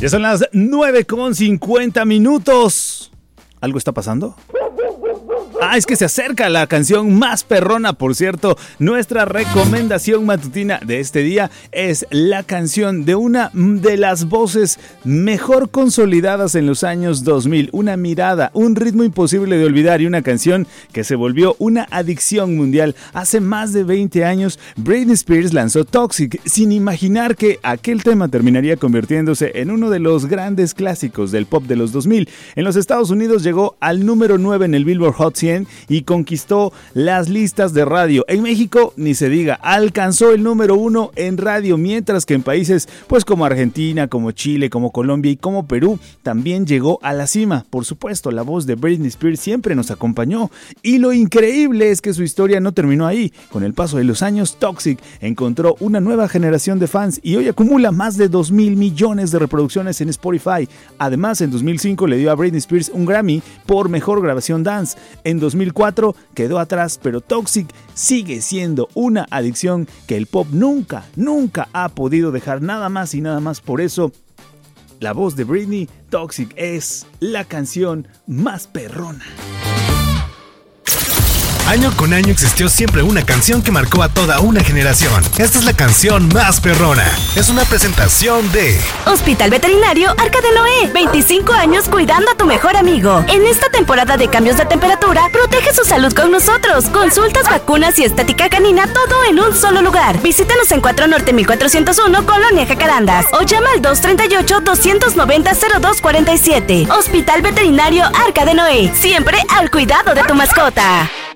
Ya son las 9:50. ¿Algo está pasando? Es que se acerca la canción más perrona, por cierto. Nuestra recomendación matutina de este día es la canción de una de las voces mejor consolidadas en los años 2000. Una mirada, un ritmo imposible de olvidar y una canción que se volvió una adicción mundial. Hace más de 20 años, Britney Spears lanzó Toxic, sin imaginar que aquel tema terminaría convirtiéndose en uno de los grandes clásicos del pop de los 2000. En los Estados Unidos llegó al número 9 en el Billboard Hot 100 y conquistó las listas de radio. En México, ni se diga, alcanzó el número 1 en radio, mientras que en países pues como Argentina, como Chile, como Colombia y como Perú, también llegó a la cima. Por supuesto, la voz de Britney Spears siempre nos acompañó, y lo increíble es que su historia no terminó ahí. Con el paso de los años, Toxic encontró una nueva generación de fans y hoy acumula más de 2,000 millones de reproducciones en Spotify. Además, en 2005 le dio a Britney Spears un Grammy por mejor grabación dance. En 2004 quedó atrás, pero Toxic sigue siendo una adicción que el pop nunca ha podido dejar. Nada más y nada más por eso, la voz de Britney, Toxic, es la canción más perrona. Año con año existió siempre una canción que marcó a toda una generación. Esta es la canción más perrona. Es una presentación de Hospital Veterinario Arca de Noé. 25 años cuidando a tu mejor amigo. En esta temporada de cambios de temperatura, protege su salud con nosotros. Consultas, vacunas y estética canina, todo en un solo lugar. Visítanos en 4 Norte 1401, Colonia Jacarandas. O llama al 238-290-0247. Hospital Veterinario Arca de Noé. Siempre al cuidado de tu mascota.